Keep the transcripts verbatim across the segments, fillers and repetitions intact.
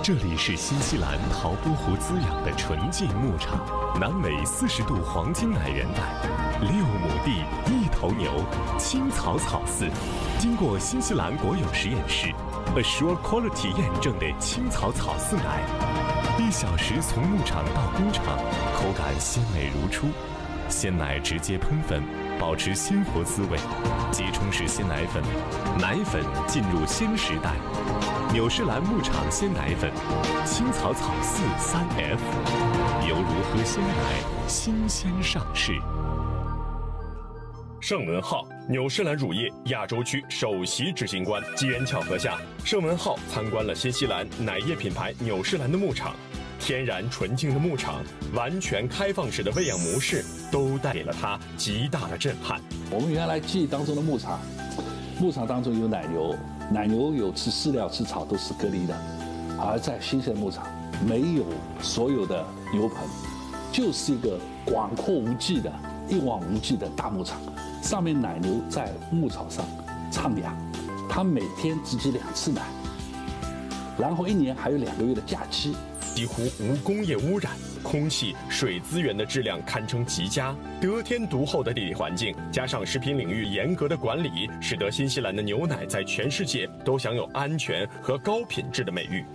这里是新西兰陶波湖滋养的纯净牧场，南纬四十度黄金奶源带，六亩地一头牛，青草草饲，经过新西兰国有实验室 Assure Quality 验证的青草草饲奶，一小时从牧场到工厂，口感鲜美如初，鲜奶直接喷粉，保持鲜活滋味，即冲式鲜奶粉，奶粉进入鲜时代。纽仕兰牧场鲜奶粉，青草草饲三 F， 犹如喝鲜奶，新鲜上市。 盛文浩，纽仕兰乳业亚洲区首席执行官。机缘巧合下，盛文浩参观了新西兰奶业品牌纽仕兰的牧场。天然纯净的牧场，完全开放式的喂养模式，都带给了他极大的震撼。 我们原来记忆当中的牧场，牧场当中有奶牛，奶牛有吃饲料、吃草都是隔离的，而在新鲜牧场没有所有的牛棚，就是一个广阔无际的、一望无际的大牧场，上面奶牛在牧草上徜徉，它每天只挤两次奶，然后一年还有两个月的假期。 几乎无工业污染，空气、水资源的质量堪称极佳，得天独厚的地理环境，加上食品领域严格的管理，使得新西兰的牛奶在全世界都享有安全和高品质的美誉。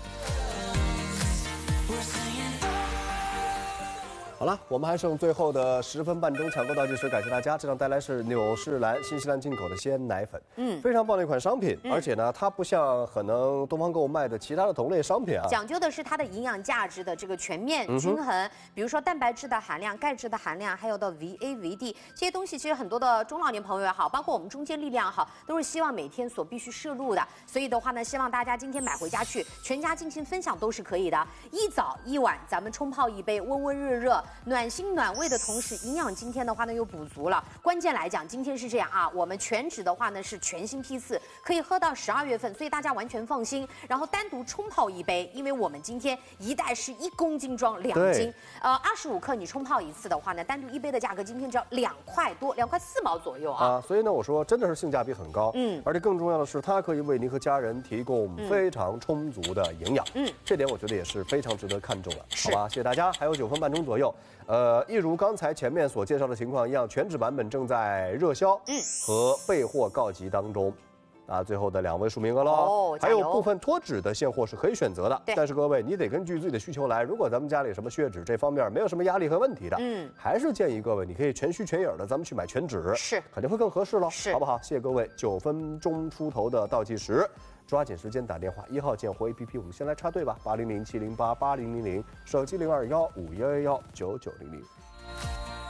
好了，我们还剩最后的十分半钟抢购倒计时，感谢大家。这张带来是纽仕兰新西兰进口的鲜奶粉，嗯，非常棒的一款商品，嗯、而且呢，它不像可能东方购卖的其他的同类商品啊， 讲究的是它的营养价值的这个全面均衡，嗯、比如说蛋白质的含量、钙质的含量，还有的 V A V D 这些东西，其实很多的中老年朋友也好，包括我们中坚力量也好，都是希望每天所必须摄入的。所以的话呢，希望大家今天买回家去，全家进行分享都是可以的。一早一晚，咱们冲泡一杯，温温热热，暖心暖胃的同时，营养今天的话呢又补足了。关键来讲，今天是这样啊，我们全脂的话呢是全新批次，可以喝到十二月份，所以大家完全放心。然后单独冲泡一杯，因为我们今天一袋是一公斤装两斤，呃，二十五克你冲泡一次的话呢，单独一杯的价格今天只要两块多，两块四毛左右啊。 啊，所以呢，我说真的是性价比很高，嗯，而且更重要的是，它可以为您和家人提供非常充足的营养，嗯，这点我觉得也是非常值得看重了，好吧？谢谢大家，还有九分半钟左右。呃，一如刚才前面所介绍的情况一样，全脂版本正在热销，嗯，和备货告急当中，啊，最后的两位数名额喽，哦，还有部分脱脂的现货是可以选择的，但是各位你得根据自己的需求来。如果咱们家里什么血脂这方面没有什么压力和问题的，嗯，还是建议各位你可以全须全影的，咱们去买全脂，是肯定会更合适喽，是好不好？谢谢各位，九分钟出头的倒计时。抓紧时间打电话，一号键或 A P P， 我们先来插队吧，八零零七零八八零零零，手机零二幺五幺幺幺九九零零。